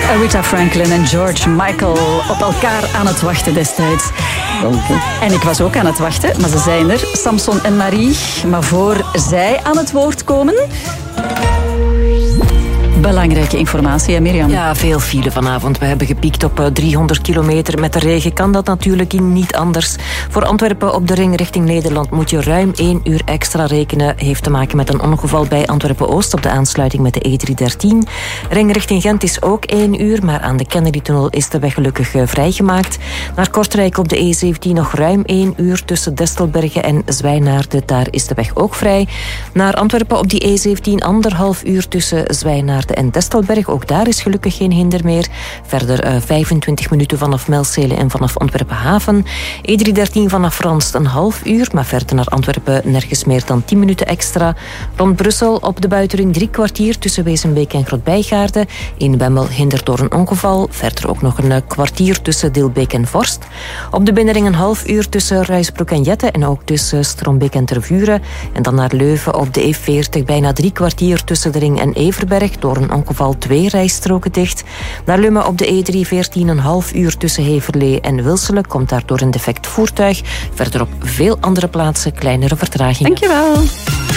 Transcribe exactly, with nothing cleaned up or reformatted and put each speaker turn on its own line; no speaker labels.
Aretha Franklin en George Michael op elkaar aan het wachten destijds.
Okay.
En ik was ook aan het wachten, maar ze zijn er, Samson en Marie. Maar voor zij aan het woord komen... Belangrijke informatie, hè Mirjam?
Ja, veel file vanavond. We hebben gepiekt op driehonderd kilometer. Met de regen kan dat natuurlijk niet anders. Voor Antwerpen op de ring richting Nederland moet je ruim één uur extra rekenen. Heeft te maken met een ongeval bij Antwerpen-Oost op de aansluiting met de E driehonderddertien. Ring richting Gent is ook één uur, maar aan de Kennedy-tunnel is de weg gelukkig vrijgemaakt. Naar Kortrijk op de E zeventien nog ruim één uur tussen Destelbergen en Zwijnaarden. Daar is de weg ook vrij. Naar Antwerpen op die E zeventien anderhalf uur tussen Zwijnaarden en Destelberg. Ook daar is gelukkig geen hinder meer. Verder uh, vijfentwintig minuten vanaf Melzele en vanaf Antwerpen Haven. E driehonderddertien vanaf Franst een half uur, maar verder naar Antwerpen nergens meer dan tien minuten extra. Rond Brussel op de buitenring drie kwartier tussen Wezenbeek en Grootbijgaarden. In Wemmel hindert door een ongeval. Verder ook nog een uh, kwartier tussen Dilbeek en Vorst. Op de binnenring een half uur tussen Ruisbroek en Jette en ook tussen Strombeek en Tervuren. En dan naar Leuven op de E veertig bijna drie kwartier tussen de Ring en Everberg. Door een ongeval twee rijstroken dicht. Naar Lummen op de E driehonderdveertien een half uur tussen Heverlee en Wilselen komt daardoor een defect voertuig. Verder op veel andere plaatsen kleinere vertragingen.
Dankjewel.